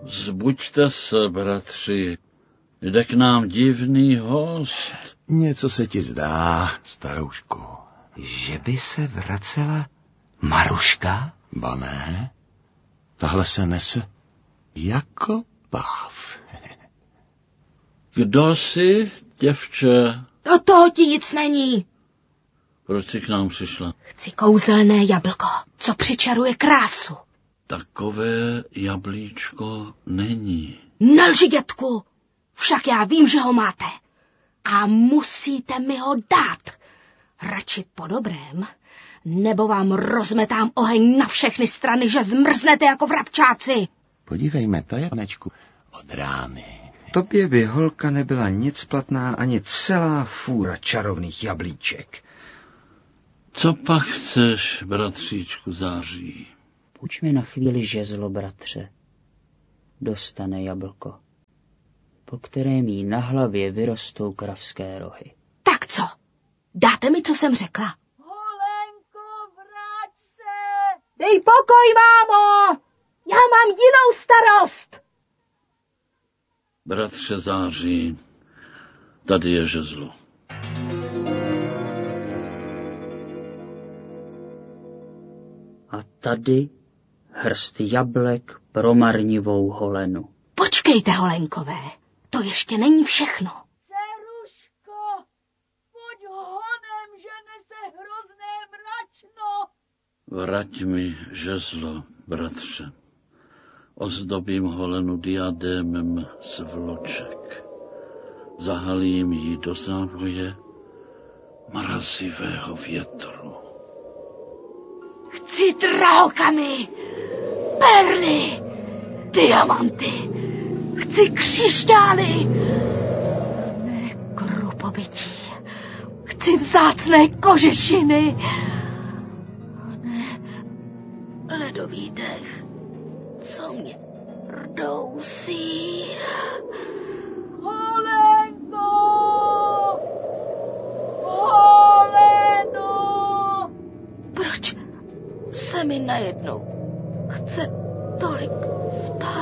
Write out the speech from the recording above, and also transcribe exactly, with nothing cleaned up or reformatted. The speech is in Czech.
Zbuďte se, bratři, jde k nám divný host. Něco se ti zdá, staroušku. Že by se vracela Maruška? Ba ne, tahle se nese jako páv. Kdo jsi, děvče? Do toho ti nic není. Proč jsi k nám přišla? Chci kouzelné jablko, co přičaruje krásu. Takové jablíčko není. Nelži, dětku, však já vím, že ho máte. A musíte mi ho dát. Radši po dobrém, nebo vám rozmetám oheň na všechny strany, že zmrznete jako vrabčáci. Podívejme, to je, panečku, od rány. Tobě by, holka, nebyla nic platná ani celá fůra čarovných jablíček. Co pak chceš, bratříčku Září? Půjč mi na chvíli žezlo, bratře. Dostane jablko, po kterém jí na hlavě vyrostou kravské rohy. Tak co? Dáte mi, co jsem řekla? Holenko, vrať se! Dej pokoj, mámo! Já mám jinou starost! Bratře Září, tady je žezlo. A tady hrst jablek pro marnivou Holenu. Počkejte, Holenkové, to ještě není všechno. Ceruško, pojď honem, že nese hrozné mračno. Vrať mi žezlo, bratře. Ozdobím Holenu diadémem z vloček. Zahalím ji do závoje mrazivého větru. Chci drahokamy, perly, diamanty, chci křišťály, ne krupobytí, chci vzácné kožešiny, ne ledový dech, co mě rdousí. Holenko! Holeno! Proč se mi najednou chce tolik spát?